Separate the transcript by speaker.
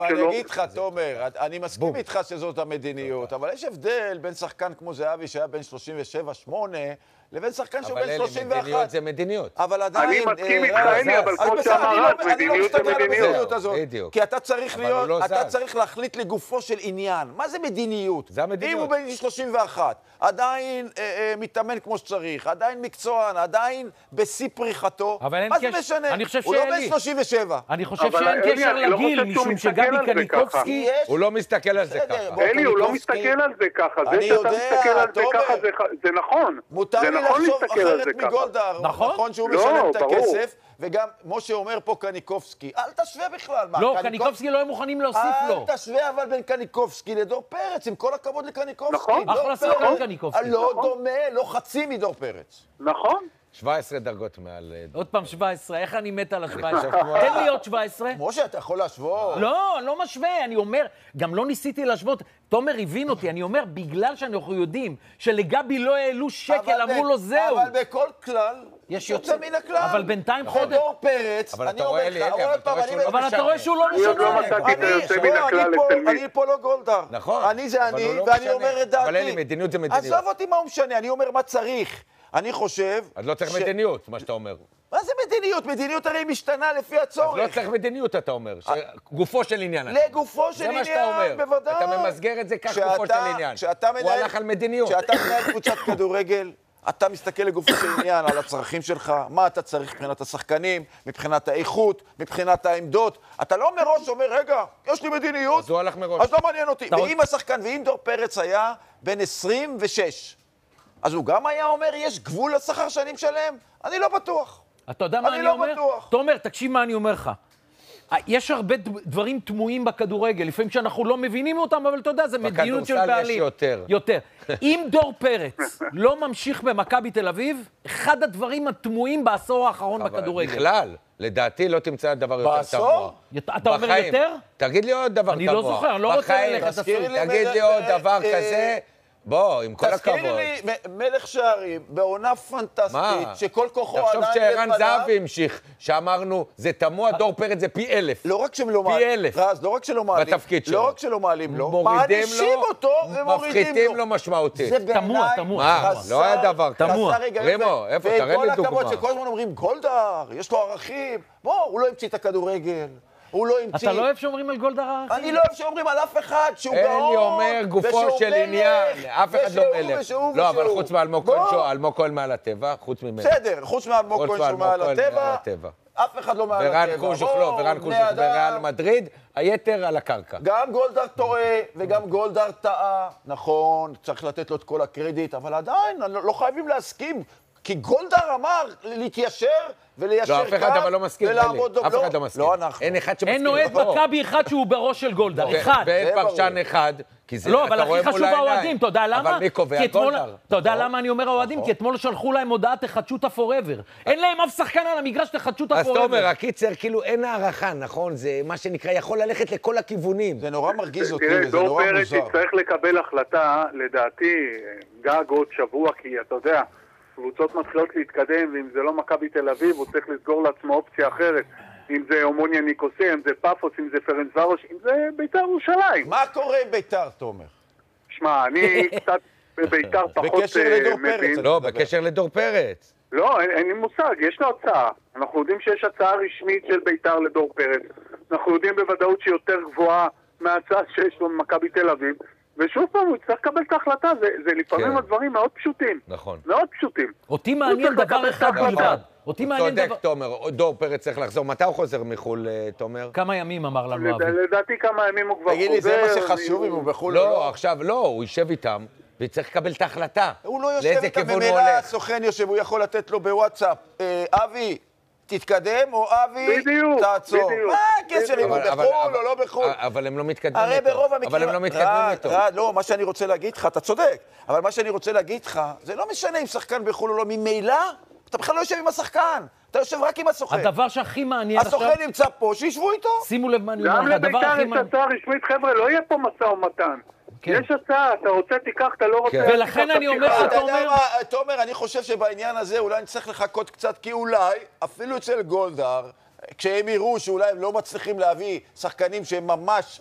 Speaker 1: אני אגיד לך, תומר, אני מסכים איתך שזאת המדיניות, אבל יש הבדל בין שחקן כמו זהבי שהיה בין 37-8 לבין שחקן שהוא בין 31.
Speaker 2: אבל מדיניות זה מדיניות.
Speaker 1: אבל עדיין...
Speaker 3: אני מסכים איתך, אלי, אבל כמו שאמרת, מדיניות זה מדיניות.
Speaker 1: כי אתה צריך להיות, אתה צריך להחליט לגופו של עניין. מה זה מדיניות?
Speaker 2: זה המדיניות.
Speaker 1: אם הוא בין 31, עדיין מתאמן כמו שצריך, עדיין מקצוען, עדיין בשיא פריחתו, מה זה משנה? הוא לא בין 37.
Speaker 4: אני חושב שאין קשר לגיל, משום שגבי קניקובסקי...
Speaker 2: הוא לא מסתכל על זה ככה.
Speaker 3: אלי, הוא לא מסתכל על זה ככה. זה שאתה מסתכל על זה ככה, זה נכון.
Speaker 1: מותר לי לחשוב אחרת מגולדהר. נכון שהוא משלם את הכסף, וגם, משה אומר פה קניקובסקי, אל תשווה בכלל.
Speaker 4: לא, קניקובסקי לא מוכנים להוסיף לו.
Speaker 1: אל תשווה אבל בין קניקובסקי לדור פרץ, עם כל הכבוד לקניקובסקי.
Speaker 3: נכון.
Speaker 4: אחלה שחקן קניקובסקי.
Speaker 1: לא דומה, לא חצי מדור פרץ.
Speaker 3: נכון.
Speaker 2: 17 דרגות מעל...
Speaker 4: עוד פעם 17, איך אני מת על ה-17? תן לי עוד 17.
Speaker 1: משה, אתה יכול להשוות?
Speaker 4: לא, לא משווה, אני אומר, גם לא ניסיתי להשוות. תומר הבין אותי, אני אומר, בגלל שאנחנו יודעים שלגבי לא העלו שקל, אמרו לו זהו.
Speaker 1: אבל בכל כלל, יש יוצא מן הכלל.
Speaker 4: אבל בינתיים חודש.
Speaker 1: ודור פרץ, אני אומר לך,
Speaker 4: אבל אתה רואה שהוא לא משנה.
Speaker 1: אני פה לא גולדהר.
Speaker 2: נכון.
Speaker 1: אני זה אני, ואני אומר את דעתי.
Speaker 2: אבל אלי, מדיניות זה מדיניות.
Speaker 1: עזוב אותי מה הוא משנה, אני אומר מה צריך. אני חושב...
Speaker 2: אז לא צריך מדיניות, מה שאתה אומר.
Speaker 1: מה זה מדיניות? מדיניות הרי משתנה לפי הצורך.
Speaker 2: אז לא צריך מדיניות, אתה אומר. גופו של עניין.
Speaker 1: לגופו של עניין, בוודאי.
Speaker 2: זה מה שאתה אומר. אתה ממסגר את זה כך גופו של עניין. הוא הלך על מדיניות.
Speaker 1: כשאתה מנהל קבוצת כדורגל, אתה מסתכל לגופו של עניין, על הצרכים שלך, מה אתה צריך מבחינת השחקנים, מבחינת האיכות, מבחינת העמדות. אתה לא מראש אומר, רגע, יש לי מדיניות,
Speaker 2: אז הוא הלך מראש.
Speaker 1: אז לא מעניין אותי. ואם השחקן, ואם דור פרץ היה בין 26, אז הוא גם היה אומר, יש גבול לשכר שאני משלם? אני לא בטוח.
Speaker 4: אתה יודע מה אני אומר? תומר, תקשיב מה אני אומר לך. יש הרבה דברים תמוהים בכדורגל, לפעמים שאנחנו לא מבינים אותם, אבל אתה יודע, זה מדיניות של בעלים.
Speaker 2: בכדורסל יש יותר.
Speaker 4: יותר. אם דור פרץ לא ממשיך במכבי תל אביב, אחד הדברים התמוהים בעשור האחרון בכדורגל.
Speaker 2: בכלל, לדעתי לא תמצא דבר יותר תמוה.
Speaker 1: בעשור?
Speaker 4: אתה אומר יותר?
Speaker 2: תגיד לי עוד דבר תמוה.
Speaker 4: אני לא זוכר, אני לא רוצה ללכת
Speaker 2: בחיים, תגיד לי עוד דבר כזה. בוא, עם כל הכבוד.
Speaker 1: תזכיר לי מלך שערים, בעונה פנטסטית, שכל כוחו עדיין...
Speaker 2: תחשוב שערן זהבי המשיך, שאמרנו, זה תמוה, דור פרץ זה פי 1000.
Speaker 1: לא רק שלא מעלים.
Speaker 2: פי 1000.
Speaker 1: רז, לא רק שלא מעלים.
Speaker 2: בתפקיד שלו.
Speaker 1: לא רק שלא מעלים לו,
Speaker 2: מורידים
Speaker 1: מענישים אותו ומורידים לו.
Speaker 2: מפחיתים לו משמעותית.
Speaker 1: זה בעיניי...
Speaker 2: מה? לא היה דבר כזה.
Speaker 4: תמוה.
Speaker 2: רימו, איפה? תראה לי
Speaker 1: וכל הכבוד
Speaker 2: דוגמה.
Speaker 1: שכל הזמן אומרים, גולדהר, יש לו ערכים. בוא, הוא לא המציא את הכדורגל. הוא לא המציא...
Speaker 4: אתה לא אוהב שאומרים על גולדהר?
Speaker 1: אני לא אוהב שאומרים על אף אחד שהוא גאון,
Speaker 2: אלי אומר גופו של עניין, אף אחד לא מלך. לא, אבל חוץ מאלמוג כהן מעל הטבע, חוץ ממנו.
Speaker 1: בסדר, חוץ מאלמוג כהן שהוא מעל הטבע, אף אחד לא מעל הטבע.
Speaker 2: ורן קוז'וך בריאל מדריד, היתר על הקרקע.
Speaker 1: גם גולדהר טועה וגם גולדהר טעה, נכון, צריך לתת לו את כל הקרדיט, אבל עדיין לא חייבים להסכים, כי גולדהר אמר להתיישר וליישר
Speaker 2: לא, אף אחד אבל לא מסכים, אף אחד לא מסכים.
Speaker 1: לא אנחנו.
Speaker 2: אין אחד שמסכים.
Speaker 4: אין אוהד מכבי אחד שהוא בראש של גולדהר, אחד.
Speaker 2: ואין פרשן אחד, כי זה,
Speaker 4: לא, אבל הכי חשוב האוהדים, אתה יודע למה?
Speaker 2: אבל מי קובע? גולדהר.
Speaker 4: אתה יודע למה אני אומר האוהדים? כי אתמול שלחו להם הודעה תחדשו את הפוראבר. אין להם אף שחקן על המגרש תחדשו את הפוראבר.
Speaker 2: אז תומר, הקיצר, כאילו אין הערכה, נכון? זה מה שנקרא, יכול ללכת לכל הכיוונים.
Speaker 1: זה נורא מרגיז אותי,
Speaker 3: תראה,
Speaker 1: זה נורא מוזר.
Speaker 3: דור פרץ יצטרך לקבל החלטה, לדעתי, גג עוד שבוע, כי אתה יודע, קבוצות מתחילות להתקדם, ואם זה לא מכבי תל אביב, הוא צריך לסגור לעצמו אופציה אחרת. אם זה אומוניה ניקוסיה, אם זה פאפוס, אם זה פרנצוורוש, אם זה בית"ר ירושלים.
Speaker 1: מה קורה עם בית"ר, תומר?
Speaker 3: שמע, אני קצת בבית"ר פחות מבין.
Speaker 2: לא, בקשר לדור פרץ.
Speaker 3: לא, אין לי מושג, יש לו הצעה. אנחנו יודעים שיש הצעה רשמית של בית"ר לדור פרץ. אנחנו יודעים בוודאות שהיא יותר גבוהה מההצעה שיש לו במכבי תל אביב. ושוב פעם, הוא צריך לקבל את ההחלטה, זה לפעמים הדברים מאוד פשוטים.
Speaker 2: נכון.
Speaker 3: מאוד פשוטים.
Speaker 4: אותי מעניין דבר אחד בלבד. אותי מעניין דבר...
Speaker 2: צודק, תומר, דור פרץ צריך לחזור. מתי הוא חוזר מחול, תומר?
Speaker 4: כמה ימים אמר לנו אבי?
Speaker 3: לדעתי כמה ימים הוא כבר חוזר.
Speaker 1: תגיד לי, זה מה שחשוב אם הוא בחול או לא?
Speaker 2: לא, עכשיו לא, הוא יישב איתם, וצריך לקבל את ההחלטה.
Speaker 1: הוא לא יושב איתם במילא, הסוכן יושב, הוא יכול לתת לו בוואטסאפ. אבי, תתקדם, או אבי, תעצור. מה הקשר אם הוא בחול או לא בחול?
Speaker 2: אבל הם לא מתקדמים איתו.
Speaker 1: הרי ברוב המקרים...
Speaker 2: אבל הם לא מתקדמים איתו.
Speaker 1: לא, מה שאני רוצה להגיד לך, אתה צודק, אבל מה שאני רוצה להגיד לך, זה לא משנה אם שחקן בחול או לא, ממילא, אתה בכלל לא יושב עם השחקן, אתה יושב רק עם הסוכן.
Speaker 4: הדבר שהכי מעניין עכשיו...
Speaker 1: הסוכן נמצא פה, שישבו איתו.
Speaker 4: שימו לב מה אני אומר.
Speaker 3: גם לבית"ר יש הצעה רשמית, חבר'ה, לא יהיה פה משא ומתן. יש הצעה, אתה רוצה תיקח, אתה לא רוצה...
Speaker 4: ולכן אני אומר לך,
Speaker 1: תומר, אני חושב שבעניין הזה אולי נצטרך לחכות קצת, כי אולי, אפילו אצל גולדהר, כשהם יראו שאולי הם לא מצליחים להביא שחקנים שהם ממש